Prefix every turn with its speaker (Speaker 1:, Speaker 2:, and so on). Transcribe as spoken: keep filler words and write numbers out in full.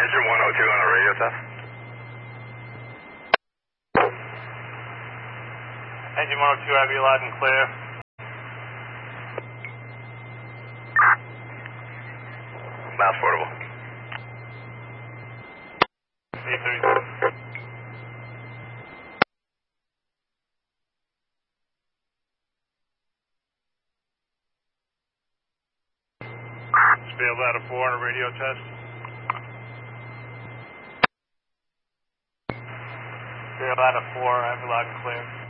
Speaker 1: Engine one oh two on a radio test.
Speaker 2: Engine one oh two, I have you loud and clear.
Speaker 1: Mass portable.
Speaker 2: eight thirty-seven. Failed out of four on a radio test. Failed out of four, I have you loud and clear.